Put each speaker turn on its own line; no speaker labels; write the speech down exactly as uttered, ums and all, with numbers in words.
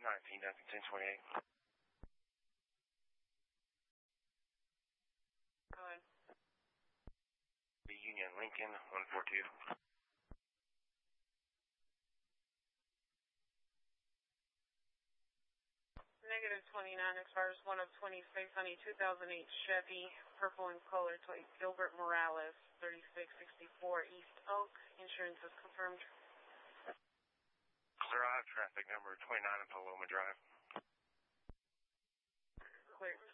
nineteen, nothing, ten twenty-eight.
Go ahead.
The Union Lincoln, one four two.
Negative twenty-nine, expires one of twenty-six on a two thousand eight Chevy, purple in color, to Gilbert Morales, thirty-six sixty-four East Oak. Insurance is confirmed.
Clear Eye, traffic number twenty-nine in Paloma Drive.
Clear.